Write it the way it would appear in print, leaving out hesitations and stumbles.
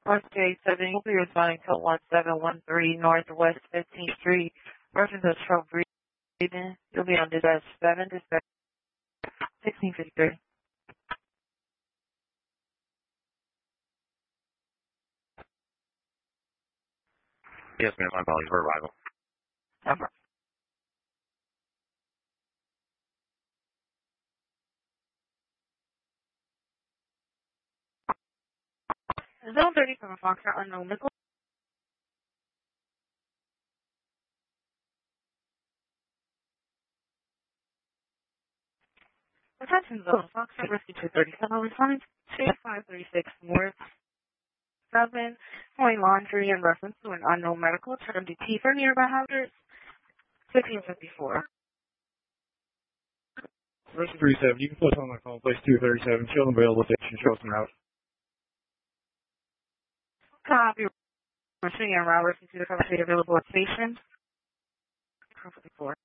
Okay, 7 will be responding to 1713 Northwest 15th Street. Reference is from Breeden. You'll be on dispatch 7 to 1653. Yes, ma'am. My apologies for arrival. Number. 030 from Foxtrot unknown Nickel. Attention zone Foxtrot Rescue 237 responding to 536 North 7 point laundry in reference to an unknown medical term DT for nearby hazards 1654. Rescue 37, you can put on my call, place 237, show them available station, show some route. Copy. Machine and route rescue to the available at station 54.